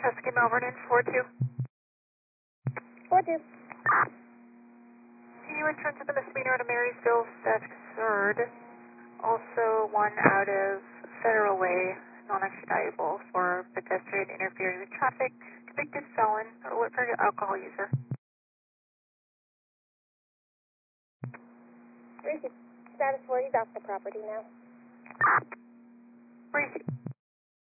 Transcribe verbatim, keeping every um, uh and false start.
Husky Malvern in four two. four two. You in terms of the misdemeanor out of Marysville, theft third. Also one out of Federal Way, non-extraditable for pedestrian interfering with traffic, convicted felon, or for alcohol user. Receipt status for he's off the property now. Receipt.